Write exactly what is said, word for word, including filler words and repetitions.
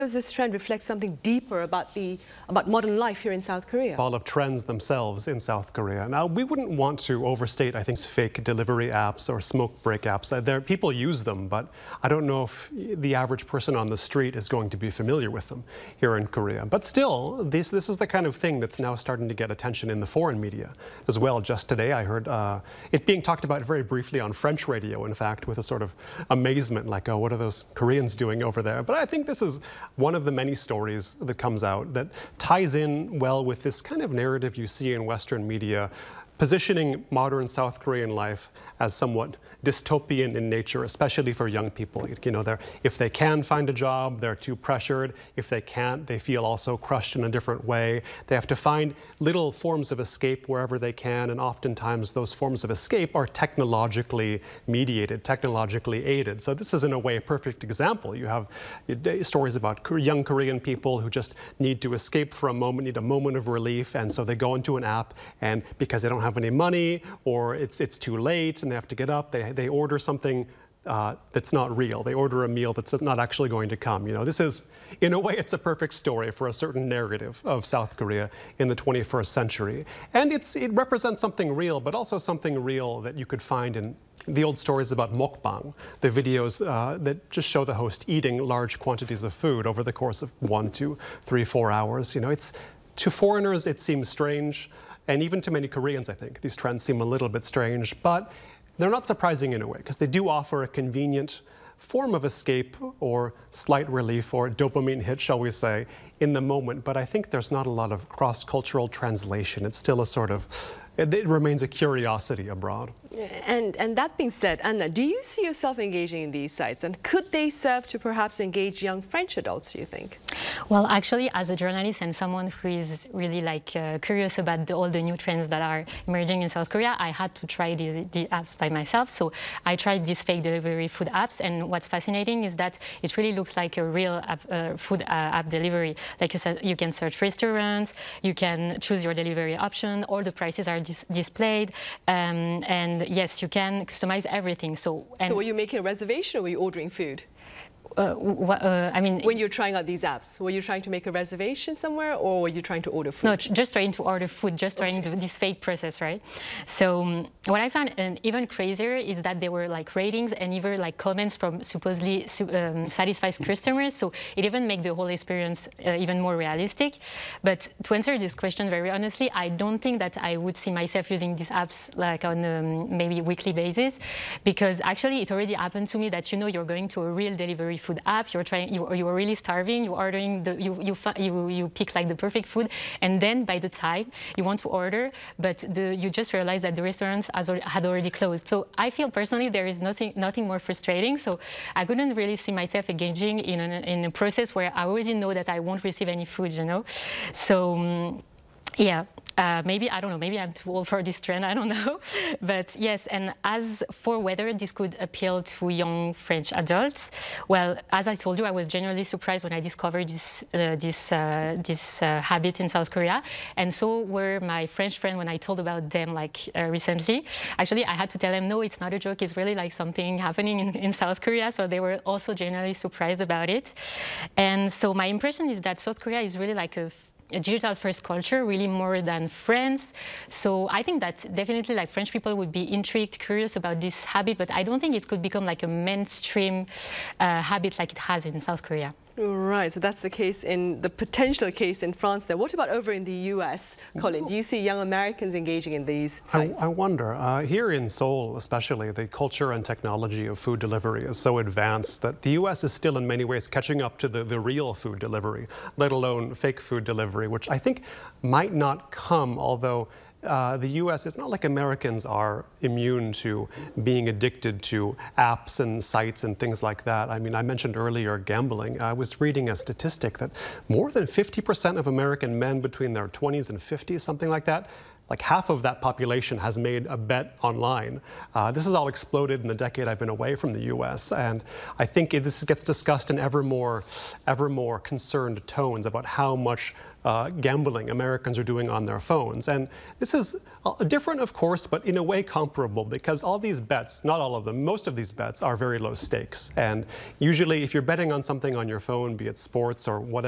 Does this trend reflect something deeper about the about modern life here in South Korea? All of trends themselves in South Korea. Now, we wouldn't want to overstate, I think, fake delivery apps or smoke break apps. There, people use them, but I don't know if the average person on the street is going to be familiar with them here in Korea. But still, this this is the kind of thing that's now starting to get attention in the foreign media as well. Just today, I heard uh, it being talked about very briefly on French radio, in fact, with a sort of amazement, like, oh, what are those Koreans doing over there? But I think this is one of the many stories that comes out that ties in well with this kind of narrative you see in Western media, positioning modern South Korean life as somewhat dystopian in nature, especially for young people. You know, they're, if they can find a job, they're too pressured. If they can't, they feel also crushed in a different way. They have to find little forms of escape wherever they can, and oftentimes those forms of escape are technologically mediated, technologically aided. So this is, in a way, a perfect example. You have stories about young Korean people who just need to escape for a moment, need a moment of relief, and so they go into an app, and because they don't have any money or it's it's too late and they have to get up, they they order something uh, that's not real. They order a meal that's not actually going to come. You know, this is, in a way, it's a perfect story for a certain narrative of South Korea in the twenty-first century. And it's it represents something real, but also something real that you could find in the old stories about mukbang, the videos uh, that just show the host eating large quantities of food over the course of one, two, three, four hours. You know, it's, to foreigners, it seems strange. And even to many Koreans, I think, these trends seem a little bit strange, but they're not surprising in a way, because they do offer a convenient form of escape or slight relief or dopamine hit, shall we say, in the moment. But I think there's not a lot of cross-cultural translation. It's still a sort of, it, it remains a curiosity abroad. And, and that being said, Anna, do you see yourself engaging in these sites? And could they serve to perhaps engage young French adults, do you think? Well, actually, as a journalist and someone who is really like uh, curious about the, all the new trends that are emerging in South Korea, I had to try the, the apps by myself. So I tried these fake delivery food apps. And what's fascinating is that it really looks like a real app, uh, food uh, app delivery. Like you said, you can search restaurants, you can choose your delivery option, all the prices are dis displayed. Um, and yes, you can customize everything. So, and so were you making a reservation or were you ordering food? Uh, uh, I mean, when you're trying out these apps, were you trying to make a reservation somewhere, or were you trying to order food? No, just trying to order food, just trying okay. to do this fake process, right? So um, what I found uh, even crazier is that there were like ratings and even like comments from supposedly um, satisfied customers. So it even made the whole experience uh, even more realistic. But to answer this question very honestly, I don't think that I would see myself using these apps like on um, maybe weekly basis, because actually it already happened to me that, you know, you're going to a real delivery food app, you're trying, you, you are really starving, you're ordering, the, you, you, you, you pick like the perfect food, and then by the time you want to order, but the, you just realize that the restaurants has, had already closed. So I feel personally there is nothing, nothing more frustrating, so I couldn't really see myself engaging in, an, in a process where I already know that I won't receive any food, you know? So, um, yeah. Uh, maybe, I don't know, maybe I'm too old for this trend, I don't know. But yes, and as for whether this could appeal to young French adults, well, as I told you, I was genuinely surprised when I discovered this, uh, this, uh, this uh, habit in South Korea. And so were my French friends when I told about them like uh, recently. Actually, I had to tell them, no, it's not a joke, it's really like something happening in, in South Korea. So they were also genuinely surprised about it. And so my impression is that South Korea is really like a a digital-first culture, really more than France. So I think that definitely like French people would be intrigued, curious about this habit, but I don't think it could become like a mainstream uh, habit like it has in South Korea. Right, so that's the case in the potential case in France there. What about over in the U S, Colin? Do you see young Americans engaging in these sites? I, I wonder. Uh, here in Seoul, especially, the culture and technology of food delivery is so advanced that the U S is still in many ways catching up to the, the real food delivery, let alone fake food delivery, which I think might not come, although Uh, the U S, it's not like Americans are immune to being addicted to apps and sites and things like that. I mean, I mentioned earlier gambling. I was reading a statistic that more than fifty percent of American men between their twenties and fifties, something like that, like half of that population has made a bet online. Uh, this has all exploded in the decade I've been away from the U S, and I think it, this gets discussed in ever more, ever more concerned tones about how much uh, gambling Americans are doing on their phones. And this is uh, different, of course, but in a way comparable, because all these bets, not all of them, most of these bets are very low stakes. And usually if you're betting on something on your phone, be it sports or whatever,